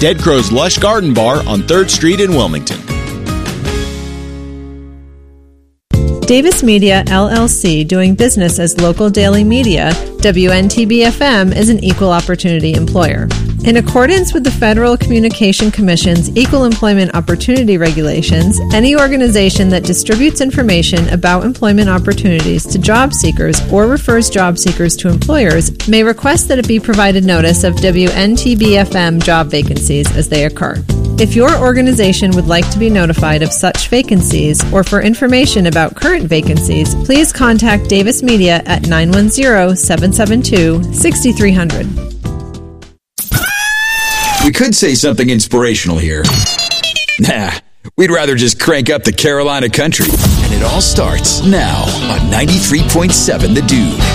Dead Crow's Lush Garden Bar on 3rd Street in Wilmington. Davis Media, LLC, doing business as local daily media, WNTB-FM is an equal opportunity employer. In accordance with the Federal Communication Commission's Equal Employment Opportunity Regulations, any organization that distributes information about employment opportunities to job seekers or refers job seekers to employers may request that it be provided notice of WNTB-FM job vacancies as they occur. If your organization would like to be notified of such vacancies or for information about current vacancies, please contact Davis Media at 910-772-6300. We could say something inspirational here. Nah, we'd rather just crank up the Carolina country. And it all starts now on 93.7 The Dude.